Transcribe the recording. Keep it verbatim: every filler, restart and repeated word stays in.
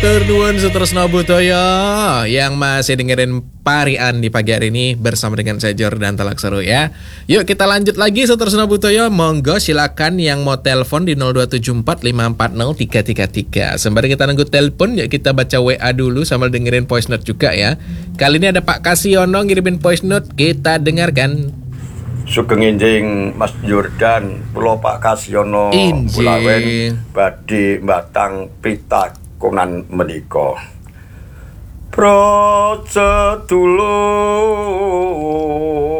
Matur nuwun Sutresna Budaya yang masih dengerin Parian di pagi hari ini bersama dengan saya Jordan Talaksero ya. Yuk kita lanjut lagi Sutresna Budaya. Monggo silakan yang mau telepon di nol dua tujuh empat lima empat nol tiga tiga tiga. Sembari kita nunggu telepon, yuk kita baca W A dulu sambil dengerin voice note juga ya. Kali ini ada Pak Kasiono ngirimin voice note, kita dengarkan. Sugeng enjing Mas Jordan, kula Pak Kasiono Injing badhe mbatang pitakonan menika. Prasedulur